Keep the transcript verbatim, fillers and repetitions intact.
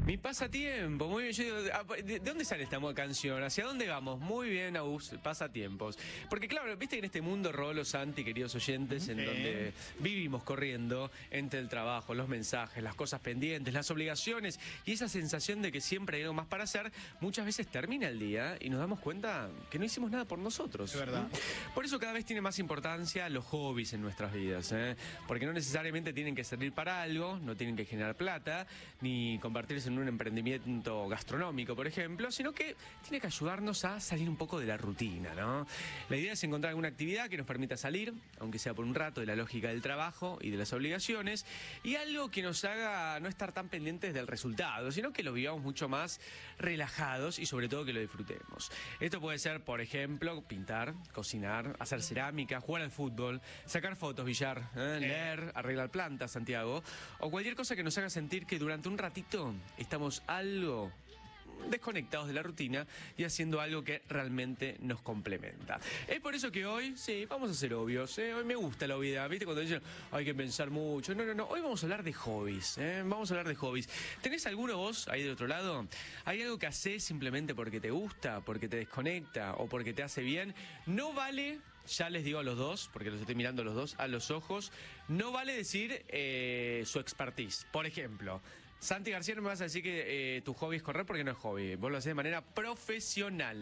Mi pasatiempo, muy bien. Yo digo, ¿de dónde sale esta canción? ¿Hacia dónde vamos? Muy bien, Agus, pasatiempos. Porque claro, viste que en este mundo, Rolo, Santi, queridos oyentes, en Sí. donde vivimos corriendo entre el trabajo, los mensajes, las cosas pendientes, las obligaciones y esa sensación de que siempre hay algo más para hacer, muchas veces termina el día y nos damos cuenta que no hicimos nada por nosotros. Es verdad. Por eso cada vez tiene más importancia los hobbies en nuestras vidas, ¿eh? Porque no necesariamente tienen que servir para algo, no tienen que generar plata, ni convertirse en un emprendimiento gastronómico, por ejemplo, sino que tiene que ayudarnos a salir un poco de la rutina, ¿no? La idea es encontrar alguna actividad que nos permita salir, aunque sea por un rato, de la lógica del trabajo y de las obligaciones, y algo que nos haga no estar tan pendientes del resultado, sino que lo vivamos mucho más relajados y sobre todo que lo disfrutemos. Esto puede ser, por ejemplo, pintar, cocinar, hacer cerámica, jugar al fútbol, sacar fotos, billar, ¿eh? leer, arreglar plantas, Santiago, o cualquier cosa que nos haga sentir que durante un ratito estamos algo desconectados de la rutina y haciendo algo que realmente nos complementa. Es por eso que hoy, sí, vamos a ser obvios, ¿eh? Hoy me gusta la obviedad, ¿viste? Cuando dicen, hay que pensar mucho. No, no, no, hoy vamos a hablar de hobbies, ¿eh? Vamos a hablar de hobbies. ¿Tenés alguno vos ahí del otro lado? ¿Hay algo que hacés simplemente porque te gusta, porque te desconecta o porque te hace bien? No vale... Ya les digo a los dos, porque los estoy mirando a los dos a los ojos, no vale decir eh, su expertise. Por ejemplo, Santi García, no me vas a decir que eh, tu hobby es correr porque no es hobby. Vos lo hacés de manera profesional.